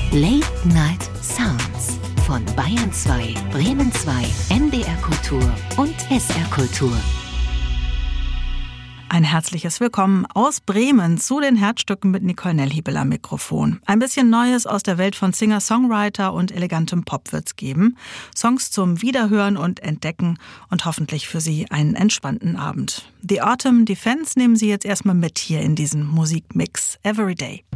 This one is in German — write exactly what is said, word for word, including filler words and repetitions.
Late Night Sounds von Bayern zwei, Bremen zwei, M D R Kultur und S R Kultur. Ein herzliches Willkommen aus Bremen zu den Herzstücken mit Nicole Nelhibel am Mikrofon. Ein bisschen Neues aus der Welt von Singer-Songwriter und elegantem Pop wird's geben. Songs zum Wiederhören und Entdecken und hoffentlich für Sie einen entspannten Abend. The Autumn Defense nehmen Sie jetzt erstmal mit hier in diesen Musikmix Everyday.